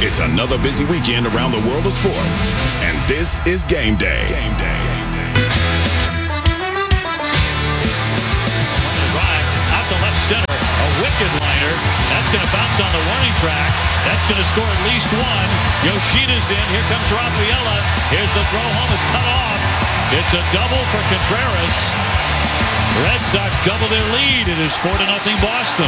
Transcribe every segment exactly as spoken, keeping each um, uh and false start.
It's another busy weekend around the world of sports, and this is Game Day. Game Day. Drive out to left center, a wicked liner. That's going to bounce on the warning track. That's going to score at least one. Yoshida's in. Here comes Rafaela. Here's the throw home. It's cut off. It's a double for Contreras. Red Sox double their lead. It is four to nothing Boston.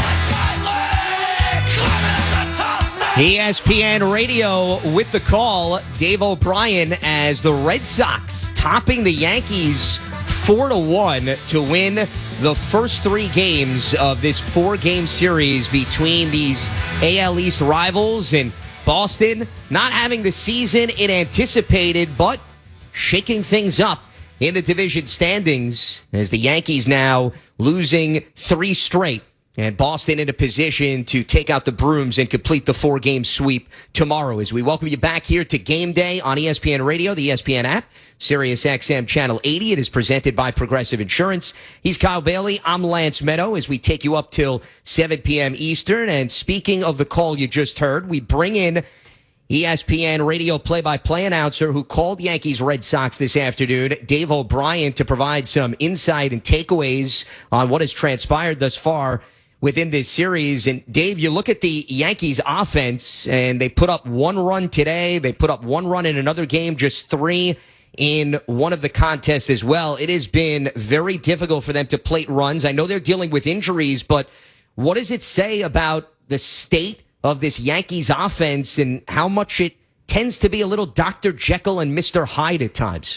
E S P N Radio with the call. Dave O'Brien as the Red Sox topping the Yankees four to one to win the first three games of this four-game series between these A L East rivals, and Boston not having the season it anticipated, but shaking things up in the division standings as the Yankees now losing three straight. And Boston in a position to take out the brooms and complete the four-game sweep tomorrow. As we welcome you back here to Game Day on E S P N Radio, the E S P N app, Sirius X M Channel eighty. It is presented by Progressive Insurance. He's Kyle Bailey. I'm Lance Meadow as we take you up till seven p.m. Eastern. And speaking of the call you just heard, we bring in E S P N Radio play-by-play announcer who called Yankees Red Sox this afternoon, Dave O'Brien, to provide some insight and takeaways on what has transpired thus far within this series. And Dave, you look at the Yankees offense and they put up one run today. They put up one run in another game, just three in one of the contests as well. It has been very difficult for them to plate runs. I know they're dealing with injuries, but what does it say about the state of this Yankees offense and how much it tends to be a little Doctor Jekyll and Mister Hyde at times?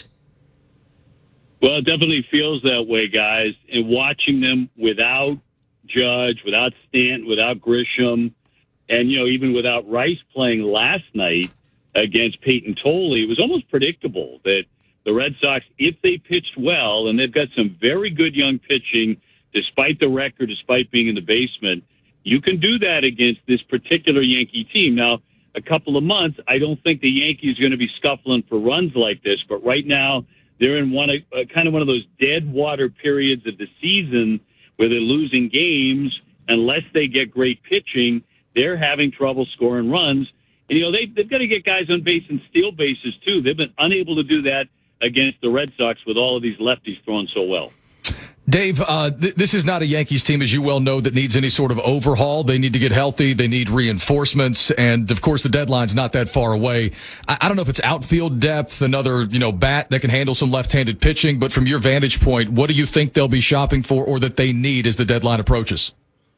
Well, it definitely feels that way, guys. And watching them without Judge, without Stanton, without Grisham, and, you know, even without Rice playing last night against Peyton Tolley, it was almost predictable that the Red Sox, if they pitched well, and they've got some very good young pitching, despite the record, despite being in the basement, you can do that against this particular Yankee team. Now, a couple of months, I don't think the Yankees are going to be scuffling for runs like this, but right now they're in one uh, kind of one of those dead water periods of the season where they're losing games. Unless they get great pitching, they're having trouble scoring runs. And, you know, they, they've got to get guys on base and steal bases, too. They've been unable to do that against the Red Sox with all of these lefties throwing so well. Dave, uh, th- this is not a Yankees team, as you well know, that needs any sort of overhaul. They need to get healthy. They need reinforcements. And, of course, the deadline's not that far away. I, I don't know if it's outfield depth, another, you know, bat that can handle some left-handed pitching. But from your vantage point, what do you think they'll be shopping for or that they need as the deadline approaches?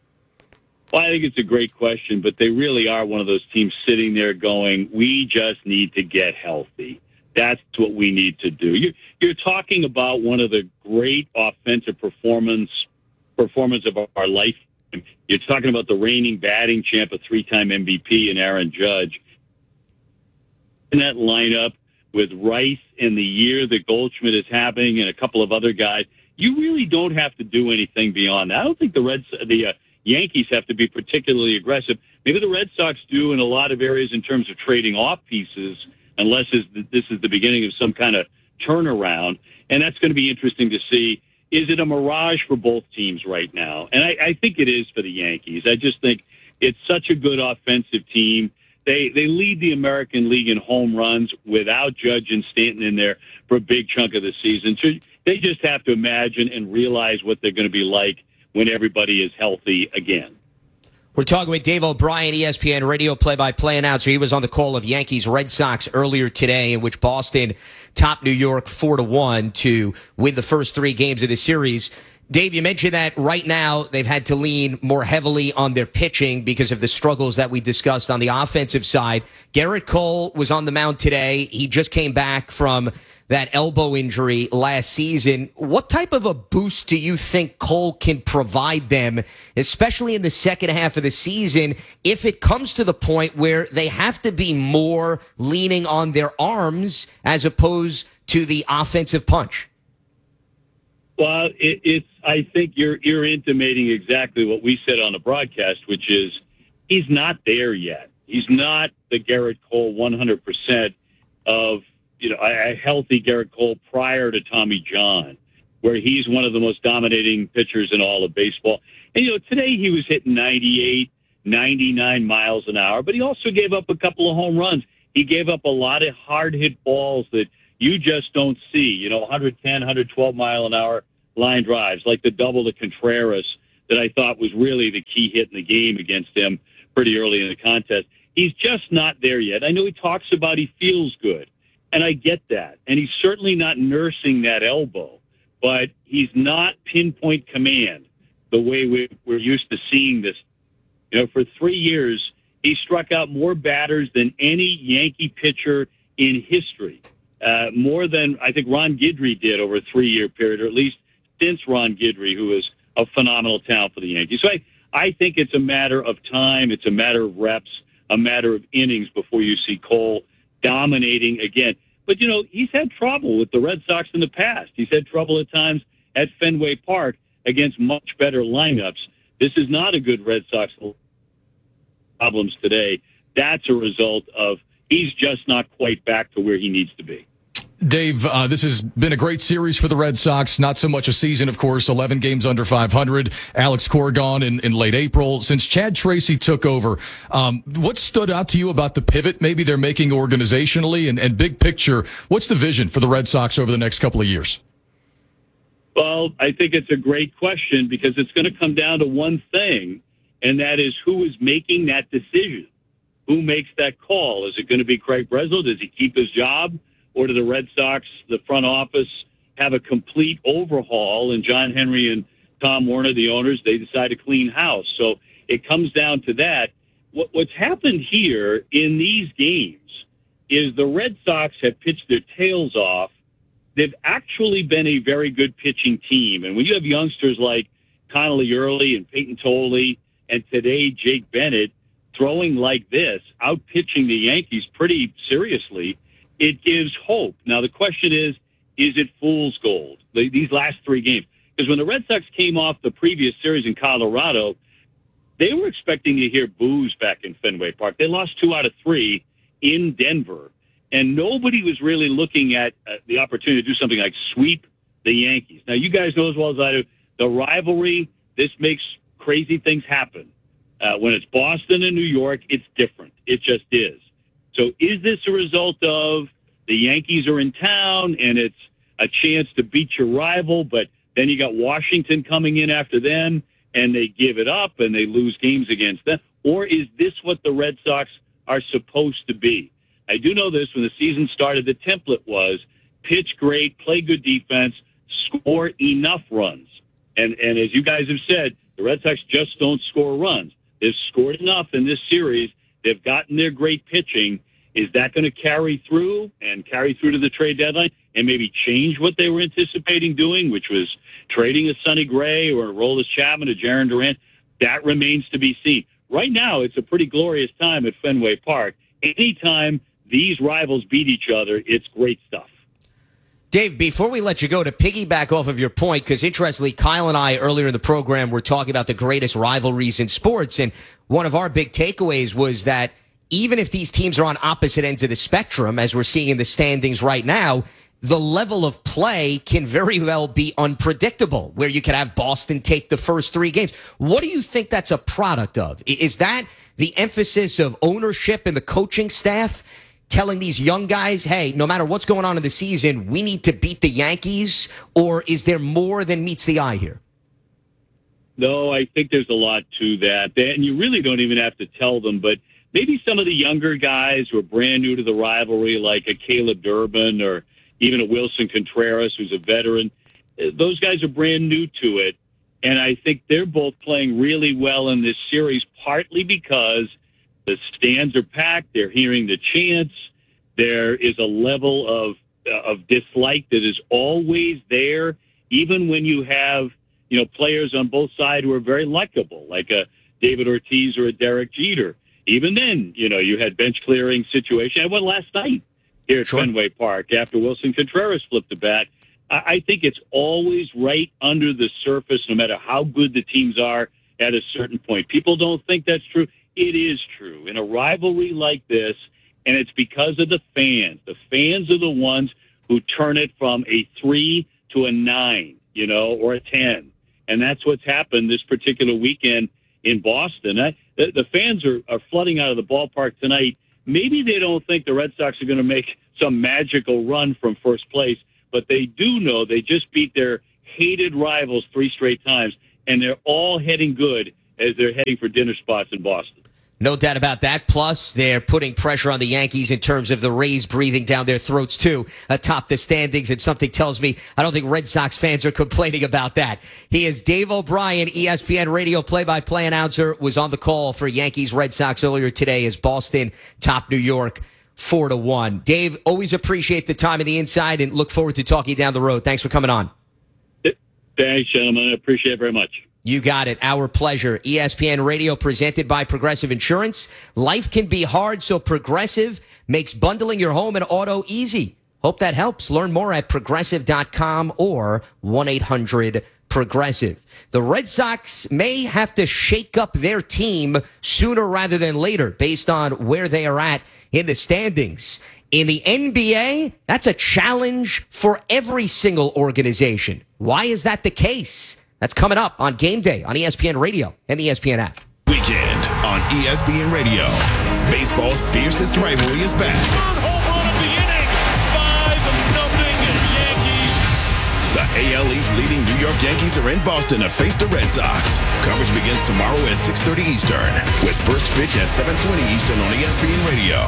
Well, I think it's a great question, but they really are one of those teams sitting there going, we just need to get healthy. That's what we need to do. You're, you're talking about one of the great offensive performance performance of our life. You're talking about the reigning batting champ, a three-time M V P in Aaron Judge. In that lineup with Rice and the year that Goldschmidt is having and a couple of other guys, you really don't have to do anything beyond that. I don't think the Reds, the uh, Yankees have to be particularly aggressive. Maybe the Red Sox do in a lot of areas in terms of trading off pieces, unless this is the beginning of some kind of turnaround. And that's going to be interesting to see. Is it a mirage for both teams right now? And I, I think it is for the Yankees. I just think it's such a good offensive team. They they lead the American League in home runs without Judge and Stanton in there for a big chunk of the season. So they just have to imagine and realize what they're going to be like when everybody is healthy again. We're talking with Dave O'Brien, E S P N Radio play-by-play announcer. He was on the call of Yankees Red Sox earlier today, in which Boston topped New York four to one to win the first three games of the series. Dave, you mentioned that right now they've had to lean more heavily on their pitching because of the struggles that we discussed on the offensive side. Garrett Cole was on the mound today. He just came back from that elbow injury last season. What type of a boost do you think Cole can provide them, especially in the second half of the season, if it comes to the point where they have to be more leaning on their arms as opposed to the offensive punch? Well, it, it's. I think you're you're intimating exactly what we said on the broadcast, which is he's not there yet. He's not the Garrett Cole one hundred percent of, you know, a healthy Garrett Cole prior to Tommy John, where he's one of the most dominating pitchers in all of baseball. And, you know, today he was hitting ninety-eight, ninety-nine miles an hour, but he also gave up a couple of home runs. He gave up a lot of hard-hit balls that you just don't see, you know, one ten, one twelve mile an hour line drives, like the double to Contreras that I thought was really the key hit in the game against him pretty early in the contest. He's just not there yet. I know he talks about he feels good, and I get that. And he's certainly not nursing that elbow, but he's not pinpoint command the way we, we're used to seeing this. You know, for three years, he struck out more batters than any Yankee pitcher in history, uh, more than I think Ron Guidry did over a three-year period, or at least since Ron Guidry, who is a phenomenal talent for the Yankees. So I, I think it's a matter of time. It's a matter of reps, a matter of innings before you see Cole dominating again. But, you know, he's had trouble with the Red Sox in the past. He's had trouble at times at Fenway Park against much better lineups. This is not a good Red Sox problems today. That's a result of he's just not quite back to where he needs to be. Dave, uh, this has been a great series for the Red Sox. Not so much a season, of course, eleven games under five hundred. Alex Cora gone in, in late April. Since Chad Tracy took over, um, what stood out to you about the pivot maybe they're making organizationally and, and big picture? What's the vision for the Red Sox over the next couple of years? Well, I think it's a great question because it's going to come down to one thing, and that is who is making that decision. Who makes that call? Is it going to be Craig Breslow? Does he keep his job? Or do the Red Sox, the front office, have a complete overhaul? And John Henry and Tom Werner, the owners, they decide to clean house. So it comes down to that. What, what's happened here in these games is the Red Sox have pitched their tails off. They've actually been a very good pitching team. And when you have youngsters like Connolly Early and Peyton Tolley and today Jake Bennett throwing like this, out pitching the Yankees pretty seriously, it gives hope. Now, the question is, is it fool's gold, the, these last three games? Because when the Red Sox came off the previous series in Colorado, they were expecting to hear boos back in Fenway Park. They lost two out of three in Denver, and nobody was really looking at uh, the opportunity to do something like sweep the Yankees. Now, you guys know as well as I do, the rivalry, this makes crazy things happen. Uh, when it's Boston and New York, it's different. It just is. So is this a result of the Yankees are in town and it's a chance to beat your rival, but then you got Washington coming in after them and they give it up and they lose games against them? Or is this what the Red Sox are supposed to be? I do know this, when the season started, the template was pitch great, play good defense, score enough runs. And, and as you guys have said, the Red Sox just don't score runs. They've scored enough in this series. They've gotten their great pitching. Is that going to carry through and carry through to the trade deadline and maybe change what they were anticipating doing, which was trading a Sonny Gray or a Aroldis Chapman, a Jarren Duran? That remains to be seen. Right now, it's a pretty glorious time at Fenway Park. Anytime these rivals beat each other, it's great stuff. Dave, before we let you go, to piggyback off of your point, because interestingly, Kyle and I earlier in the program were talking about the greatest rivalries in sports, and one of our big takeaways was that even if these teams are on opposite ends of the spectrum, as we're seeing in the standings right now, the level of play can very well be unpredictable, where you could have Boston take the first three games. What do you think that's a product of? Is that the emphasis of ownership and the coaching staff telling these young guys, hey, no matter what's going on in the season, we need to beat the Yankees? Or is there more than meets the eye here? No, I think there's a lot to that. And you really don't even have to tell them, but maybe some of the younger guys who are brand new to the rivalry, like a Caleb Durbin or even a Wilson Contreras, who's a veteran, those guys are brand new to it. And I think they're both playing really well in this series, partly because the stands are packed. They're hearing the chants. There is a level of uh, of dislike that is always there, even when you have, you know, players on both sides who are very likable, like a David Ortiz or a Derek Jeter. Even then, you know, you had bench clearing situation. I went last night here at sure. Fenway Park after Wilson Contreras flipped the bat. I, I think it's always right under the surface, no matter how good the teams are at a certain point. People don't think that's true. It is true. In a rivalry like this, and it's because of the fans. The fans are the ones who turn it from a three to a nine, you know, or a ten. And that's what's happened this particular weekend in Boston. I, the, the fans are, are flooding out of the ballpark tonight. Maybe they don't think the Red Sox are going to make some magical run from first place, but they do know they just beat their hated rivals three straight times, and they're all heading good as they're heading for dinner spots in Boston. No doubt about that. Plus, they're putting pressure on the Yankees in terms of the Rays breathing down their throats, too, atop the standings. And something tells me I don't think Red Sox fans are complaining about that. He is Dave O'Brien, E S P N radio play-by-play announcer, was on the call for Yankees Red Sox earlier today as Boston top New York four to one. Dave, always appreciate the time and the insight and look forward to talking down the road. Thanks for coming on. Thanks, gentlemen. I appreciate it very much. You got it. Our pleasure. E S P N Radio presented by Progressive Insurance. Life can be hard, so Progressive makes bundling your home and auto easy. Hope that helps. Learn more at progressive dot com or one eight hundred progressive. The Red Sox may have to shake up their team sooner rather than later based on where they are at in the standings. In the N B A, that's a challenge for every single organization. Why is that the case? That's coming up on Game Day on E S P N Radio and the E S P N app. Weekend on E S P N Radio. Baseball's fiercest rivalry is back. Third home run of the inning. five nothing Yankees. The A L East leading New York Yankees are in Boston to face the Red Sox. Coverage begins tomorrow at six thirty Eastern, with first pitch at seven twenty Eastern on E S P N Radio.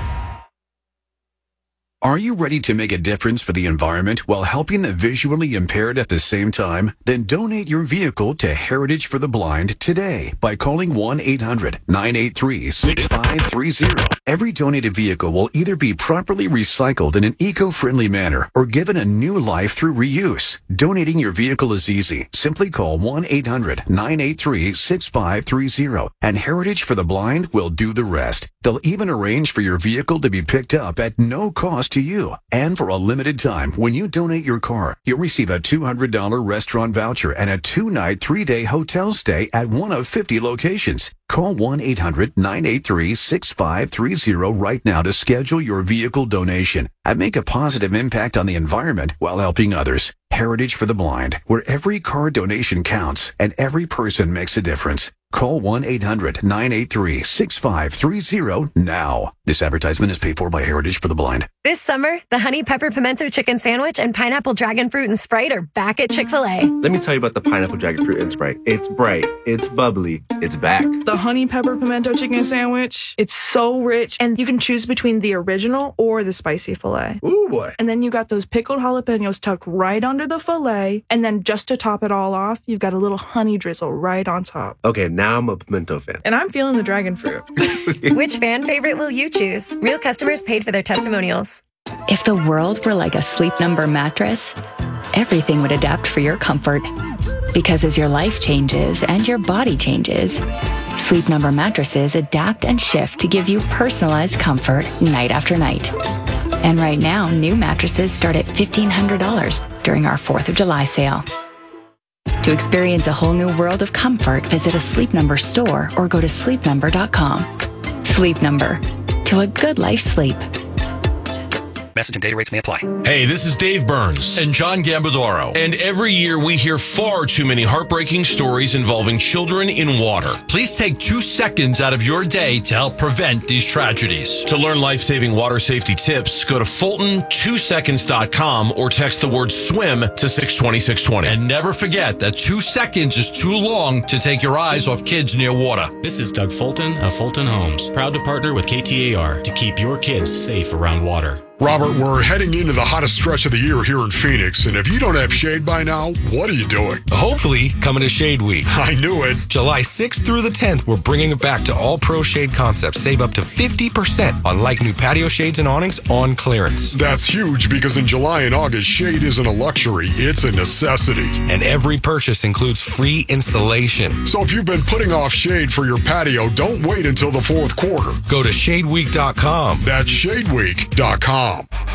Are you ready to make a difference for the environment while helping the visually impaired at the same time? Then donate your vehicle to Heritage for the Blind today by calling one eight hundred nine eight three six five three zero. Every donated vehicle will either be properly recycled in an eco-friendly manner or given a new life through reuse. Donating your vehicle is easy. Simply call one eight hundred nine eight three six five three zero and Heritage for the Blind will do the rest. They'll even arrange for your vehicle to be picked up at no cost to you. And for a limited time, when you donate your car, you'll receive a two hundred dollars restaurant voucher and a two-night, three-day hotel stay at one of fifty locations. Call one eight hundred nine eight three six five three zero right now to schedule your vehicle donation and make a positive impact on the environment while helping others. Heritage for the Blind, where every car donation counts and every person makes a difference. Call one eight hundred nine eight three six five three zero now. This advertisement is paid for by Heritage for the Blind. This summer, the Honey Pepper Pimento Chicken Sandwich and Pineapple Dragon Fruit and Sprite are back at Chick-fil-A. Let me tell you about the Pineapple Dragon Fruit and Sprite. It's bright, it's bubbly, it's back. The Honey Pepper Pimento Chicken Sandwich, it's so rich, and you can choose between the original or the spicy filet. Ooh, boy. And then you got those pickled jalapenos tucked right under the filet, and then just to top it all off, you've got a little honey drizzle right on top. Okay, now I'm a pimento fan. And I'm feeling the dragon fruit. Which fan favorite will you choose? Real customers paid for their testimonials. If the world were like a Sleep Number mattress, everything would adapt for your comfort. Because as your life changes and your body changes, Sleep Number mattresses adapt and shift to give you personalized comfort night after night. And right now, new mattresses start at fifteen hundred dollars during our fourth of July sale. To experience a whole new world of comfort, visit a Sleep Number store or go to sleep number dot com. Sleep Number. To a good life sleep. Message and data rates may apply. Hey, this is Dave Burns and John Gambadoro. And every year we hear far too many heartbreaking stories involving children in water. Please take two seconds out of your day to help prevent these tragedies. To learn life-saving water safety tips, go to Fulton two seconds dot com or text the word swim to six twenty six twenty. And never forget that two seconds is too long to take your eyes off kids near water. This is Doug Fulton of Fulton Homes, proud to partner with K T A R to keep your kids safe around water. Robert, we're heading into the hottest stretch of the year here in Phoenix, and if you don't have shade by now, what are you doing? Hopefully, coming to Shade Week. I knew it. July sixth through the tenth, we're bringing it back to all Pro Shade Concepts. Save up to fifty percent on like new patio shades and awnings on clearance. That's huge because in July and August, shade isn't a luxury, it's a necessity. And every purchase includes free installation. So if you've been putting off shade for your patio, don't wait until the fourth quarter. Go to shade week dot com. That's shade week dot com.